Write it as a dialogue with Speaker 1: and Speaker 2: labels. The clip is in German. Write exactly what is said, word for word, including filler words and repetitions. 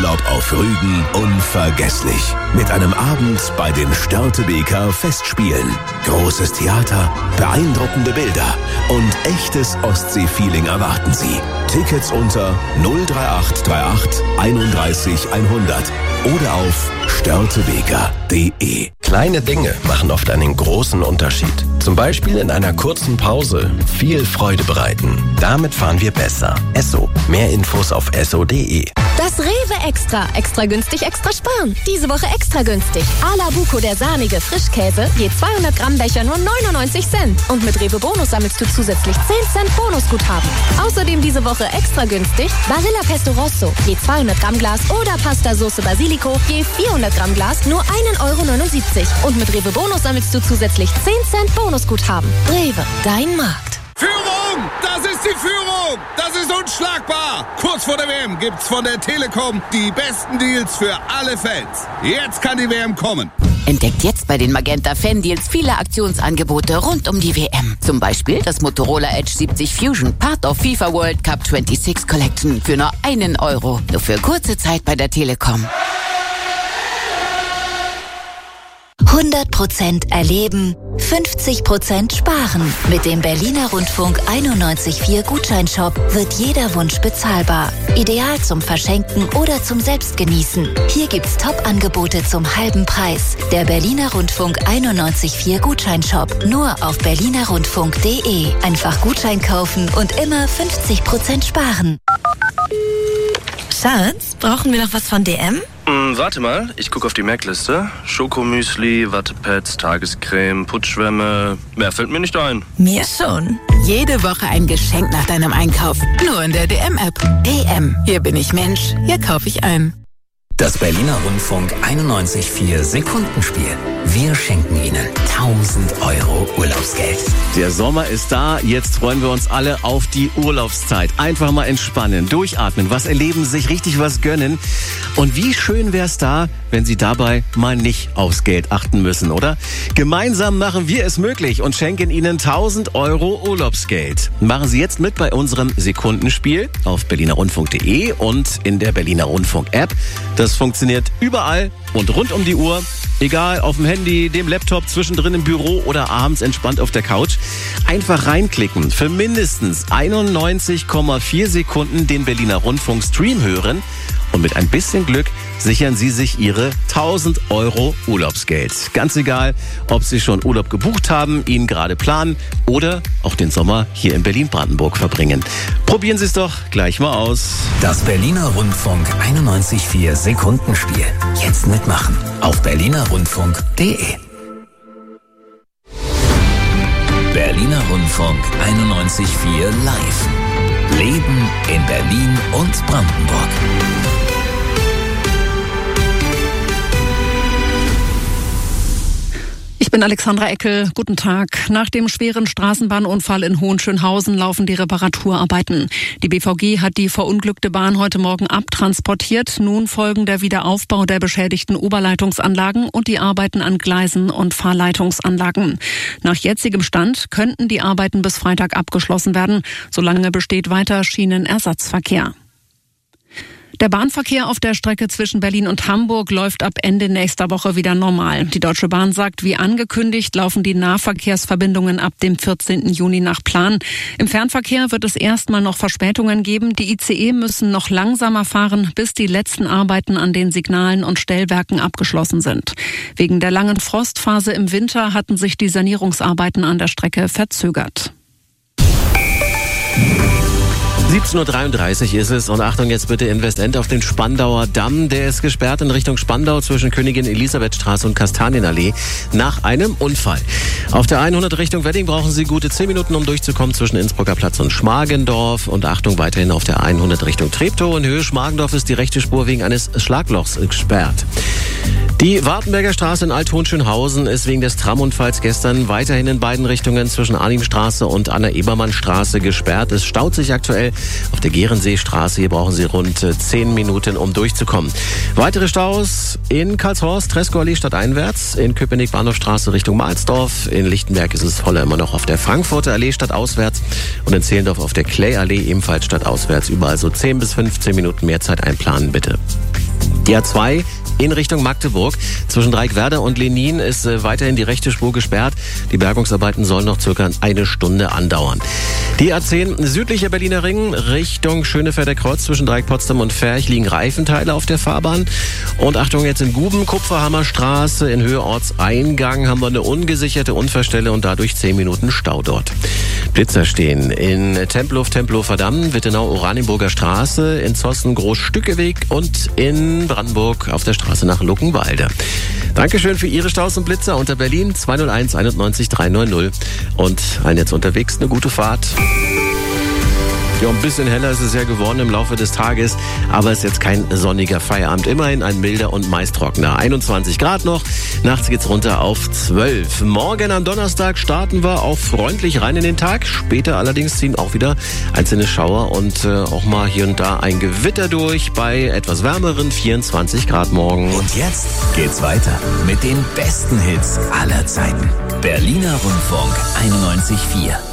Speaker 1: Urlaub auf Rügen unvergesslich. Mit einem Abend bei den Störtebeker Festspielen. Großes Theater, beeindruckende Bilder und echtes Ostsee-Feeling erwarten Sie. Tickets unter null drei acht drei acht einunddreißig hundert oder auf störtebeker punkt de.
Speaker 2: Kleine Dinge machen oft einen großen Unterschied. Zum Beispiel in einer kurzen Pause viel Freude bereiten. Damit fahren wir besser. Esso. Mehr Infos auf esso punkt de.
Speaker 3: Das Rewe Extra. Extra günstig, extra sparen. Diese Woche extra günstig. Ala Buco, der sahnige Frischkäse, je zweihundert Gramm Becher nur neunundneunzig Cent. Und mit Rewe Bonus sammelst du zusätzlich zehn Cent Bonusguthaben. Außerdem diese Woche extra günstig Barilla Pesto Rosso, je zweihundert Gramm Glas oder Pasta Soße Basilico, je vierhundert Gramm Glas nur ein Euro neunundsiebzig. Und mit Rewe Bonus sammelst du zusätzlich zehn Cent Bonusguthaben. Rewe, dein Markt.
Speaker 4: Führung! Das ist die Führung! Das ist unschlagbar! Kurz vor der W M gibt's von der Telekom die besten Deals für alle Fans. Jetzt kann die W M kommen.
Speaker 5: Entdeckt jetzt bei den Magenta Fan Deals viele Aktionsangebote rund um die W M. Zum Beispiel das Motorola Edge siebzig Fusion, Part of FIFA World Cup sechsundzwanzig Collection für nur einen Euro. Nur für kurze Zeit bei der Telekom.
Speaker 6: hundert Prozent erleben, fünfzig Prozent sparen. Mit dem Berliner Rundfunk einundneunzig Komma vier Gutscheinshop wird jeder Wunsch bezahlbar. Ideal zum Verschenken oder zum Selbstgenießen. Hier gibt's Top-Angebote zum halben Preis. Der Berliner Rundfunk einundneunzig Komma vier Gutscheinshop. Nur auf berliner rundfunk punkt de. Einfach Gutschein kaufen und immer fünfzig Prozent sparen.
Speaker 7: Schatz, brauchen wir noch was von D M?
Speaker 8: Hm, warte mal, ich gucke auf die Merkliste. Schokomüsli, Wattepads, Tagescreme, Putzschwämme. Mehr fällt mir nicht ein.
Speaker 7: Mir schon.
Speaker 9: Jede Woche ein Geschenk nach deinem Einkauf. Nur in der D M-App. D M. Hier bin ich Mensch. Hier kaufe ich ein.
Speaker 10: Das Berliner Rundfunk einundneunzig Komma vier Sekundenspiel. Wir schenken Ihnen tausend Euro Urlaubsgeld.
Speaker 11: Der Sommer ist da, jetzt freuen wir uns alle auf die Urlaubszeit. Einfach mal entspannen, durchatmen, was erleben, sich richtig was gönnen. Und wie schön wär's da, wenn Sie dabei mal nicht aufs Geld achten müssen, oder? Gemeinsam machen wir es möglich und schenken Ihnen tausend Euro Urlaubsgeld. Machen Sie jetzt mit bei unserem Sekundenspiel auf berliner rundfunk punkt de und in der Berliner Rundfunk App. Das funktioniert überall und rund um die Uhr. Egal, auf dem Handy, dem Laptop, zwischendrin im Büro oder abends entspannt auf der Couch. Einfach reinklicken, für mindestens einundneunzig Komma vier Sekunden den Berliner Rundfunk Stream hören und mit ein bisschen Glück sichern Sie sich Ihre tausend Euro Urlaubsgeld. Ganz egal, ob Sie schon Urlaub gebucht haben, ihn gerade planen oder auch den Sommer hier in Berlin-Brandenburg verbringen. Probieren Sie es doch gleich mal aus.
Speaker 10: Das Berliner Rundfunk einundneunzig Komma vier Sekundenspiel. Jetzt mitmachen auf berliner rundfunk punkt de. Berliner Rundfunk einundneunzig Komma vier live. Leben in Berlin und Brandenburg.
Speaker 12: Ich bin Alexandra Eckel. Guten Tag. Nach dem schweren Straßenbahnunfall in Hohenschönhausen laufen die Reparaturarbeiten. Die B V G hat die verunglückte Bahn heute Morgen abtransportiert. Nun folgen der Wiederaufbau der beschädigten Oberleitungsanlagen und die Arbeiten an Gleisen und Fahrleitungsanlagen. Nach jetzigem Stand könnten die Arbeiten bis Freitag abgeschlossen werden. Solange besteht weiter Schienenersatzverkehr. Der Bahnverkehr auf der Strecke zwischen Berlin und Hamburg läuft ab Ende nächster Woche wieder normal. Die Deutsche Bahn sagt, wie angekündigt, laufen die Nahverkehrsverbindungen ab dem vierzehnten Juni nach Plan. Im Fernverkehr wird es erstmal noch Verspätungen geben. Die I C E müssen noch langsamer fahren, bis die letzten Arbeiten an den Signalen und Stellwerken abgeschlossen sind. Wegen der langen Frostphase im Winter hatten sich die Sanierungsarbeiten an der Strecke verzögert.
Speaker 11: siebzehn Uhr dreiunddreißig ist es und Achtung, jetzt bitte Investment auf den Spandauer Damm. Der ist gesperrt in Richtung Spandau zwischen Königin Elisabethstraße und Kastanienallee nach einem Unfall. Auf der hundert Richtung Wedding brauchen Sie gute zehn Minuten, um durchzukommen zwischen Innsbrucker Platz und Schmargendorf. Und Achtung, weiterhin auf der hundert Richtung Treptow. In Höhe Schmargendorf ist die rechte Spur wegen eines Schlaglochs gesperrt. Die Wartenberger Straße in Alt-Hohenschönhausen ist wegen des Tramunfalls gestern weiterhin in beiden Richtungen zwischen Arnimstraße und Anna-Ebermann-Straße gesperrt. Es staut sich aktuell auf der Gehrenseestraße. Hier brauchen Sie rund zehn Minuten, um durchzukommen. Weitere Staus in Karlshorst, Treskow-Allee stadteinwärts, in Köpenick-Bahnhofstraße Richtung Mahlsdorf. In Lichtenberg ist es voller immer noch auf der Frankfurter Allee stadtauswärts und in Zehlendorf auf der Clay-Allee ebenfalls stadtauswärts. Überall so zehn bis fünfzehn Minuten mehr Zeit einplanen, bitte. Die A zwei in Richtung Magdeburg. Zwischen Dreieckwerder und Lenin ist äh, weiterhin die rechte Spur gesperrt. Die Bergungsarbeiten sollen noch circa eine Stunde andauern. Die A zehn südlicher Berliner Ring Richtung Schönefelder Kreuz zwischen Dreieck Potsdam und Ferch liegen Reifenteile auf der Fahrbahn. Und Achtung, jetzt in Guben, Kupferhammerstraße in Höhe Ortseingang haben wir eine ungesicherte Unfallstelle und dadurch zehn Minuten Stau dort. Blitzer stehen in Tempelhof, Tempelhofer Damm, Wittenau, Oranienburger Straße, in Zossen, Großstückeweg und in Brandenburg auf der Straße nach Luckenwalde. Dankeschön für Ihre Staus und Blitzer unter Berlin zwei null eins einundneunzig dreihundertneunzig und allen jetzt unterwegs eine gute Fahrt. Ja, ein bisschen heller ist es ja geworden im Laufe des Tages, aber es ist jetzt kein sonniger Feierabend. Immerhin ein milder und meist trockener. einundzwanzig Grad noch, nachts geht's runter auf zwölf. Morgen am Donnerstag starten wir auch freundlich rein in den Tag. Später allerdings ziehen auch wieder einzelne Schauer und äh, auch mal hier und da ein Gewitter durch bei etwas wärmeren vierundzwanzig Grad morgen.
Speaker 10: Und jetzt geht's weiter mit den besten Hits aller Zeiten. Berliner Rundfunk einundneunzig Komma vier.